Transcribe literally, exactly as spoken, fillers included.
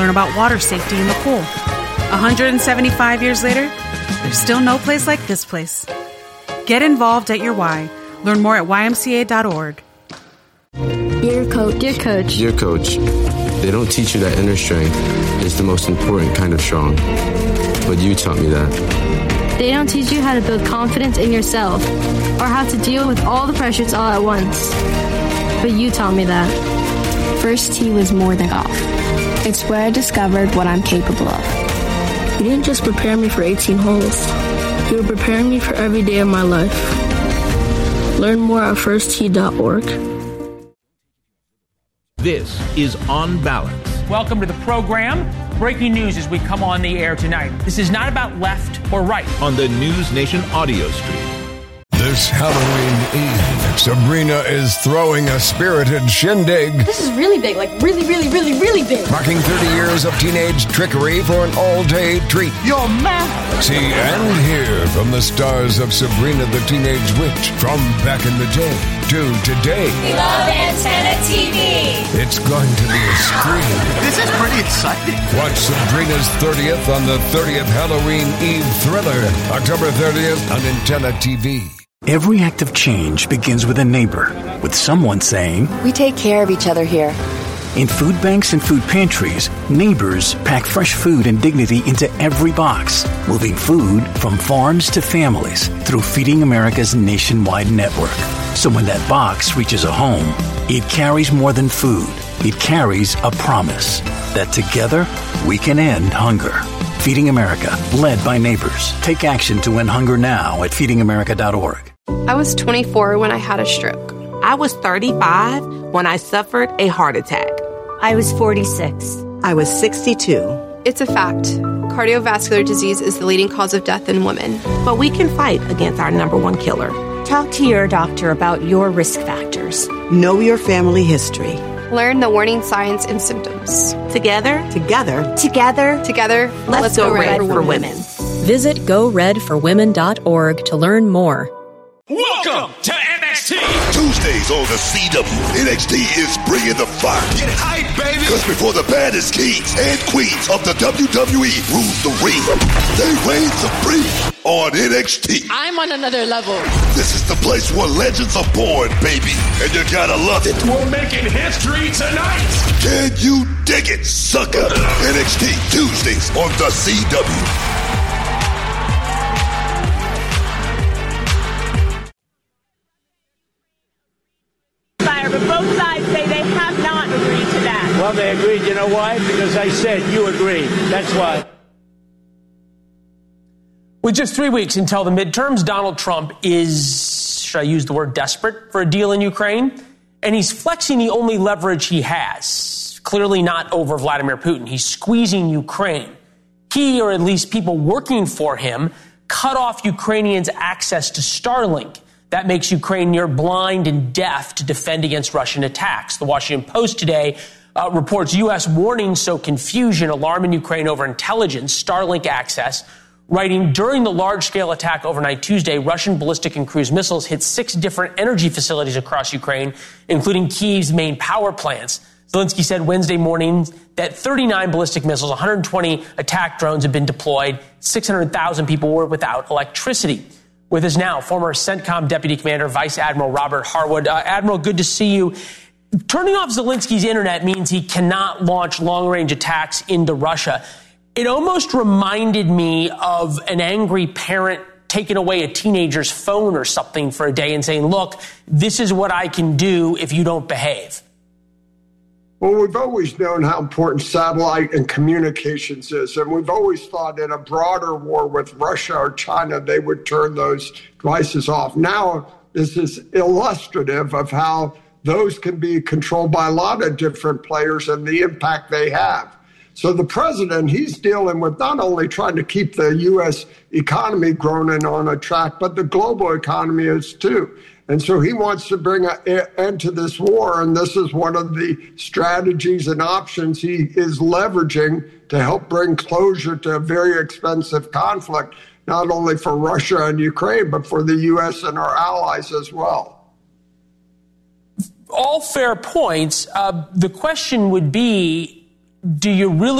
learn about water safety in the pool. one hundred seventy-five years later, there's still no place like this place. Get involved at your Y. Learn more at Y M C A dot org. Dear coach. Dear coach. Dear coach, they don't teach you that inner strength is the most important kind of strong. But you taught me that. They don't teach you how to build confidence in yourself or how to deal with all the pressures all at once. But you taught me that. First tee was more than golf. It's where I discovered what I'm capable of. You didn't just prepare me for eighteen holes. You were preparing me for every day of my life. Learn more at first tee dot org. This is On Balance. Welcome to the program. Breaking news as we come on the air tonight. This is not about left or right. On the News Nation audio stream. This Halloween Eve, Sabrina is throwing a spirited shindig. This is really big, like really, really, really, really big. Marking thirty years of teenage trickery for an all-day treat. You're mad. See and hear from the stars of Sabrina the Teenage Witch from back in the day to today. We love Antenna T V. It's going to be a scream. This is pretty exciting. Watch Sabrina's thirtieth on the thirtieth Halloween Eve thriller, October thirtieth on Antenna T V. Every act of change begins with a neighbor, with someone saying, "We take care of each other here." In food banks and food pantries, neighbors pack fresh food and dignity into every box, moving food from farms to families through Feeding America's nationwide network. So when that box reaches a home, it carries more than food. It carries a promise that together we can end hunger. Feeding America, led by neighbors. Take action to end hunger now at feeding america dot org. I was twenty-four when I had a stroke. I was thirty-five when I suffered a heart attack. I was forty-six. I was sixty-two. It's a fact. Cardiovascular disease is the leading cause of death in women. But we can fight against our number one killer. Talk to your doctor about your risk factors. Know your family history. Learn the warning signs and symptoms. Together, together, together, together, let's, let's go, go red, red for, for women. women. Visit go red for women dot org to learn more. Welcome to N X T. Tuesdays on the C W, N X T is bringing the fire. Get hype, baby. Because before the baddest kings and queens of the W W E rule the ring, they reign supreme on N X T. I'm on another level. This is the place where legends are born, baby. And you gotta love it. We're making history tonight. Can you dig it, sucker? N X T, Tuesdays on the C W. But both sides say they have not agreed to that. Well, they agreed. You know why? Because I said you agreed. That's why. With just three weeks until the midterms, Donald Trump is, should I use the word desperate for a deal in Ukraine? And he's flexing the only leverage he has. Clearly not over Vladimir Putin. He's squeezing Ukraine. He, or at least people working for him, cut off Ukrainians' access to Starlink. That makes Ukraine near blind and deaf to defend against Russian attacks. The Washington Post today uh, reports U S warnings sow confusion, alarm in Ukraine over intelligence, Starlink access, writing, during the large-scale attack overnight Tuesday, Russian ballistic and cruise missiles hit six different energy facilities across Ukraine, including Kyiv's main power plants. Zelensky said Wednesday morning that thirty-nine ballistic missiles, one hundred twenty attack drones have been deployed, six hundred thousand people were without electricity. With us now, former CENTCOM Deputy Commander Vice Admiral Robert Harwood. Uh, Admiral, good to see you. Turning off Zelensky's internet means he cannot launch long-range attacks into Russia. It almost reminded me of an angry parent taking away a teenager's phone or something for a day and saying, look, this is what I can do if you don't behave. Well, we've always known how important satellite and communications is, and we've always thought in a broader war with Russia or China, they would turn those devices off. Now, this is illustrative of how those can be controlled by a lot of different players and the impact they have. So the president, he's dealing with not only trying to keep the U S economy growing and on a track, but the global economy is too. And so he wants to bring an end to this war, and this is one of the strategies and options he is leveraging to help bring closure to a very expensive conflict, not only for Russia and Ukraine, but for the U S and our allies as well. All fair points. Uh, the question would be, do you really